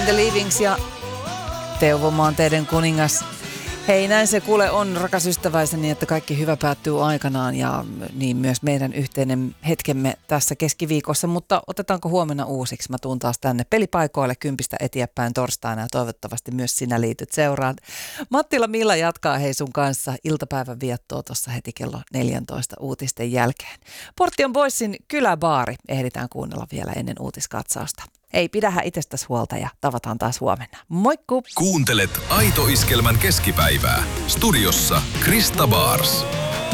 The Livings ja Teuvo Maanteiden kuningas. Hei, näin se kuule on, rakas ystäväiseni, että kaikki hyvä päättyy aikanaan ja niin myös meidän yhteinen hetkemme tässä keskiviikossa, mutta otetaanko huomenna uusiksi? Mä tuun taas tänne pelipaikoille 10 eteenpäin torstaina ja toivottavasti myös sinä liityt seuraan. Mattila Milla jatkaa hei sun kanssa iltapäivän viettoa tuossa heti kello 14 uutisten jälkeen. Portion Boysin kyläbaari ehditään kuunnella vielä ennen uutiskatsausta. Ei, pidähän itsestäsi huolta ja tavataan taas huomenna. Moikku! Kuuntelet Aito Iskelmän keskipäivää. Studiossa Krista Baars.